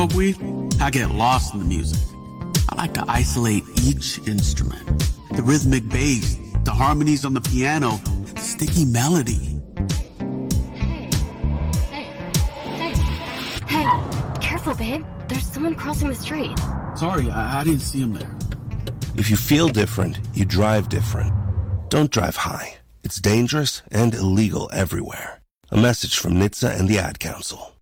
smoke weed, I get lost in the music. I like to isolate each instrument. The rhythmic bass, the harmonies on the piano, the sticky melody. Hey, careful, babe. There's someone crossing the street. Sorry, I didn't see him there. If you feel different, you drive different. Don't drive high. It's dangerous and illegal everywhere. A message from NHTSA and the Ad Council.